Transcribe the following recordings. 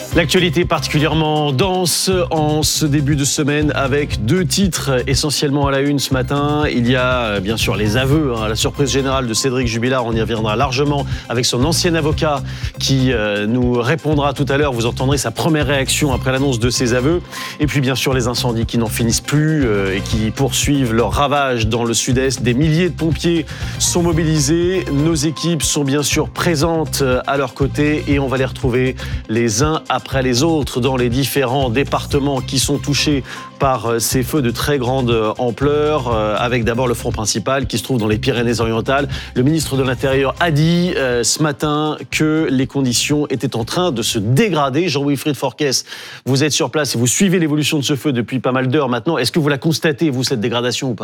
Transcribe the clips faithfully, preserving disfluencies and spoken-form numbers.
L'actualité particulièrement dense en ce début de semaine avec deux titres essentiellement à la une ce matin. Il y a bien sûr les aveux, hein, la surprise générale de Cédric Jubilard. On y reviendra largement avec son ancien avocat qui euh, nous répondra tout à l'heure. Vous entendrez sa première réaction après l'annonce de ses aveux. Et puis bien sûr les incendies qui n'en finissent plus euh, et qui poursuivent leurs ravages dans le sud-est. Des milliers de pompiers sont mobilisés. Nos équipes sont bien sûr présentes à leur côté et on va les retrouver les uns après après les autres dans les différents départements qui sont touchés par ces feux de très grande ampleur, avec d'abord le front principal qui se trouve dans les Pyrénées-Orientales. Le ministre de l'Intérieur a dit euh, ce matin que les conditions étaient en train de se dégrader. Jean-Wilfried Forquès, vous êtes sur place et vous suivez l'évolution de ce feu depuis pas mal d'heures maintenant. Est-ce que vous la constatez, vous, cette dégradation ou pas ?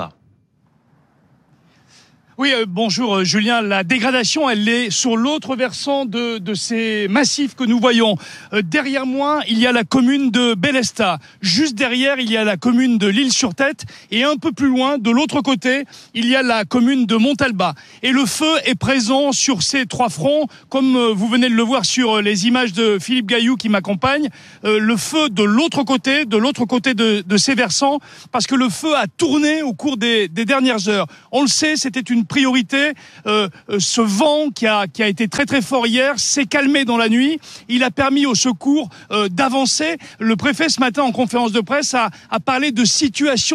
Oui, euh, bonjour euh, Julien. La dégradation, elle est sur l'autre versant de, de ces massifs que nous voyons. Euh, derrière moi, il y a la commune de Bélestat. Juste derrière, il y a la commune de l'Isle-sur-Tête. Et un peu plus loin, de l'autre côté, il y a la commune de Montalba. Et le feu est présent sur ces trois fronts, comme euh, vous venez de le voir sur euh, les images de Philippe Gailloux qui m'accompagne. Euh, le feu de l'autre côté, de l'autre côté de, de ces versants, parce que le feu a tourné au cours des, des dernières heures. On le sait, c'était une priorité. Euh, ce vent qui a, qui a été très très fort hier s'est calmé dans la nuit. Il a permis aux secours euh, d'avancer. Le préfet ce matin en conférence de presse a, a parlé de situation